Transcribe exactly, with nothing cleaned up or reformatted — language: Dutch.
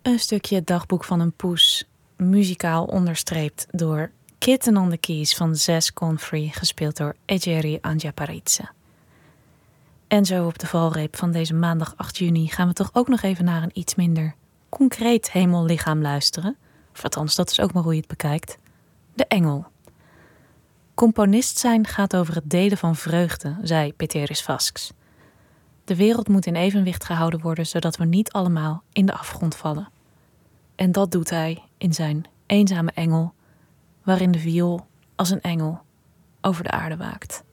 Een stukje Dagboek van een poes, muzikaal onderstreept door Kitten on the Keys van Zes Confrey, gespeeld door Ejeri Anjaparitse. En zo op de valreep van deze maandag acht juni gaan we toch ook nog even naar een iets minder concreet hemellichaam luisteren. Of althans, dat is ook maar hoe je het bekijkt. De engel. Componist zijn gaat over het delen van vreugde, zei Peteris Vasks. De wereld moet in evenwicht gehouden worden, zodat we niet allemaal in de afgrond vallen. En dat doet hij in zijn Eenzame Engel, waarin de viool als een engel over de aarde waakt.